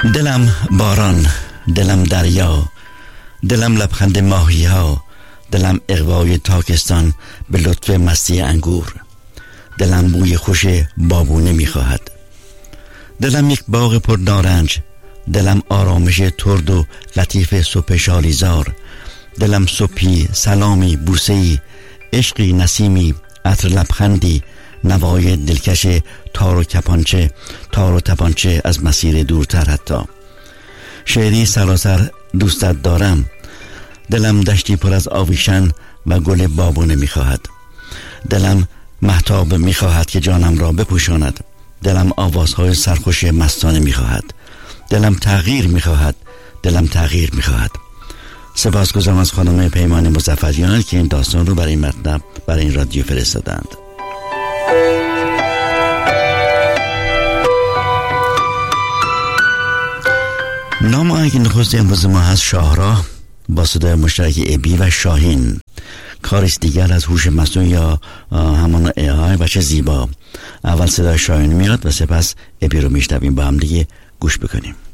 دلم باران، دلم دریا، دلم لبخند ماهی ها، دلم اغوای تاکستان به لطف مستی انگور، دلم بوی خوش بابونه میخواهد، دلم یک باغ پر نارنج، دلم آرامش ترد و لطیف صبح شالیزار، دلم صبحی، سلامی، بوسه‌ای، عشقی، نسیمی، عطر لبخندی، نوای دلکش تار و تپانچه از مسیر دورتر، حتی شعری سراسر دوستت دارم. دلم دشتی پر از آویشن و گل بابونه میخواهد، دلم مهتاب میخواهد که جانم را بپوشاند، دلم آوازهای سرخوش مستانه میخواهد، دلم تغییر میخواهد. سپاسگزارم از خانم پیمان مظفریان که این داستان رو برای این مطلب برای این رادیو فرستادند. نام آهنگ نخست امروز ما هست شاهراه با صدای مشترک ابی و شاهین، کاریست دیگر از هوش مصنوعی یا همان AI و چه زیبا. اول صدای شاهین میاد و سپس ابی رو میشنویم، با هم دیگه گوش بکنیم.